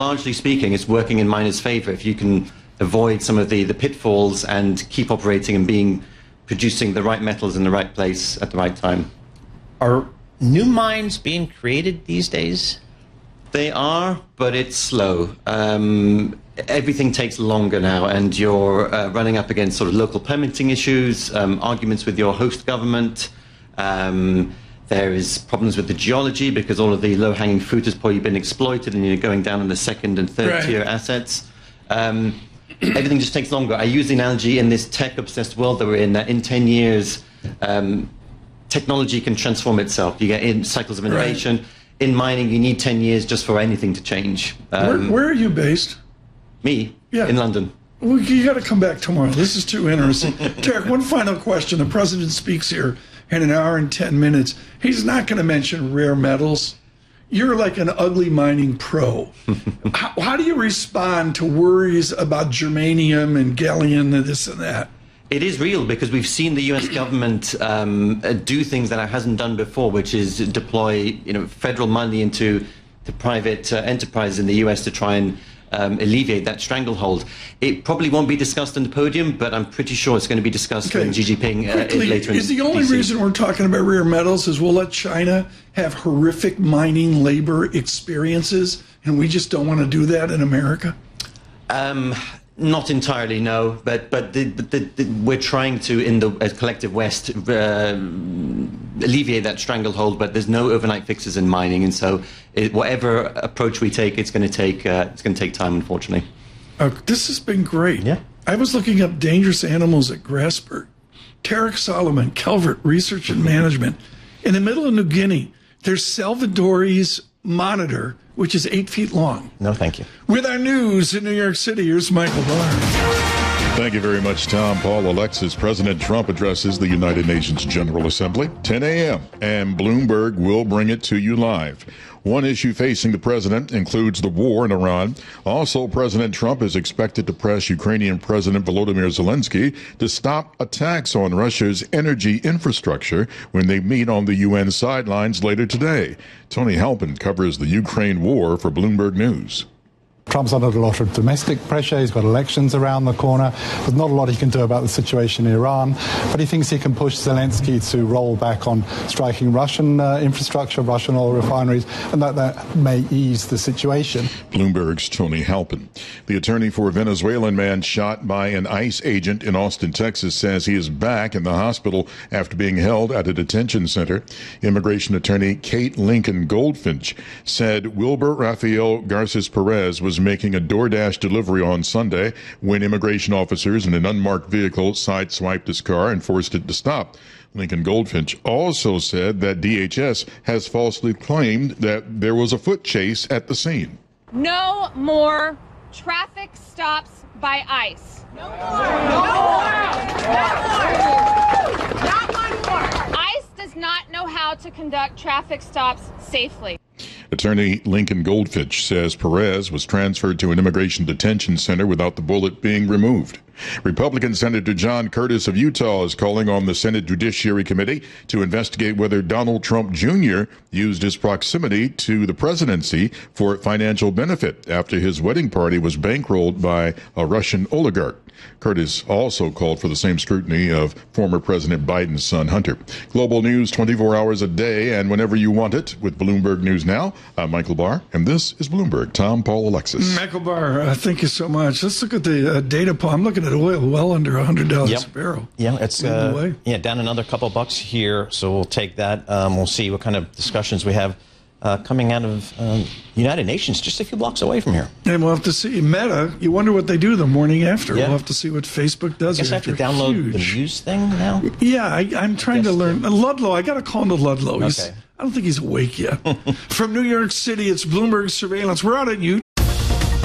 Largely speaking, it's working in miners' favor if you can avoid some of the pitfalls and keep operating and producing the right metals in the right place at the right time. Are new mines being created these days? They are, but it's slow. Everything takes longer now, and you're running up against sort of local permitting issues, arguments with your host government. There is problems with the geology because all of the low-hanging fruit has probably been exploited and you're going down on the second and third tier assets. Everything just takes longer. I use the analogy in this tech-obsessed world that we're in, that in 10 years, technology can transform itself. You get in cycles of innovation. Right. In mining, you need 10 years just for anything to change. Where are you based? Me? Yeah. In London. Well, you got to come back tomorrow. This is too interesting. Tarek, one final question. The president speaks here in an hour and 10 minutes. He's not going to mention rare metals. You're like an ugly mining pro. How do you respond to worries about germanium and gallium and this and that? It is real because we've seen the U.S. government do things that it hasn't done before, which is deploy federal money into the private enterprise in the U.S. to try and alleviate that stranglehold. It probably won't be discussed on the podium, but I'm pretty sure it's going to be discussed when Xi Jinping later in Is the only reason we're talking about rare metals is we'll let China have horrific mining labor experiences, and we just don't want to do that in America? Not entirely, no. But we're trying to, in the collective West, alleviate that stranglehold. But there's no overnight fixes in mining, and so whatever approach we take, it's going to take time, unfortunately. This has been great. Yeah. I was looking up dangerous animals at Grasberg. Tarek Solomon, Calvert Research and Management. In the middle of New Guinea, there's Salvadori's monitor, which is 8 feet long. No, thank you. With our news in New York City, here's Michael Barr. Thank you very much, Tom. Paul Alexis. President Trump addresses the United Nations General Assembly, 10 a.m., and Bloomberg will bring it to you live. One issue facing the president includes the war in Iran. Also, President Trump is expected to press Ukrainian President Volodymyr Zelensky to stop attacks on Russia's energy infrastructure when they meet on the UN sidelines later today. Tony Halpin covers the Ukraine war for Bloomberg News. Trump's under a lot of domestic pressure. He's got elections around the corner. There's not a lot he can do about the situation in Iran, but he thinks he can push Zelensky to roll back on striking Russian infrastructure, Russian oil refineries, and that may ease the situation. Bloomberg's Tony Halpin. The attorney for a Venezuelan man shot by an ICE agent in Austin, Texas, says he is back in the hospital after being held at a detention center. Immigration attorney Kate Lincoln Goldfinch said Wilber Rafael Garces Perez was making a DoorDash delivery on Sunday when immigration officers in an unmarked vehicle sideswiped his car and forced it to stop. Lincoln Goldfinch also said that DHS has falsely claimed that there was a foot chase at the scene. No more traffic stops by ICE. No more. Not one more. ICE does not know how to conduct traffic stops safely. Attorney Lincoln Goldfinch says Perez was transferred to an immigration detention center without the bullet being removed. Republican Senator John Curtis of Utah is calling on the Senate Judiciary Committee to investigate whether Donald Trump Jr. used his proximity to the presidency for financial benefit after his wedding party was bankrolled by a Russian oligarch. Curtis also called for the same scrutiny of former President Biden's son, Hunter. Global news 24 hours a day and whenever you want it with Bloomberg News Now. I'm Michael Barr, and this is Bloomberg. Tom, Paul, Alexis. Michael Barr, thank you so much. Let's look at the data, Paul. I'm looking at oil well under $100 a barrel. Yeah, it's down another couple bucks here, so we'll take that. We'll see what kind of discussions we have coming out of United Nations just a few blocks away from here. And we'll have to see. Meta, you wonder what they do the morning after. Yeah. We'll have to see what Facebook does. I guess I have to download the news thing now? Yeah, I'm trying to learn. Ludlow, I got to call him to Ludlow. Okay. I don't think he's awake yet. From New York City, it's Bloomberg Surveillance. We're out at